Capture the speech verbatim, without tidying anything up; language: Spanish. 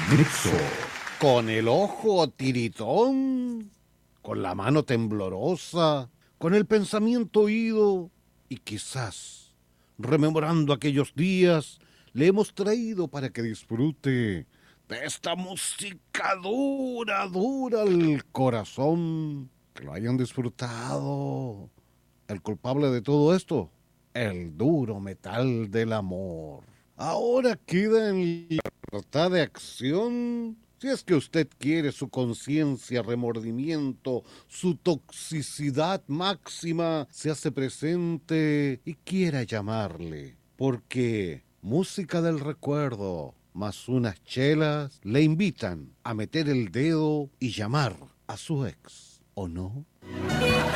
Nexo. Con el ojo tiritón, con la mano temblorosa, con el pensamiento oído y quizás, rememorando aquellos días, le hemos traído para que disfrute de esta música dura, dura al corazón. Que lo hayan disfrutado. El culpable de todo esto, el duro metal del amor. Ahora queda en libertad de acción. Si es que usted quiere su conciencia, remordimiento, su toxicidad máxima se hace presente y quiera llamarle. Porque música del recuerdo más unas chelas le invitan a meter el dedo y llamar a su ex, ¿o no?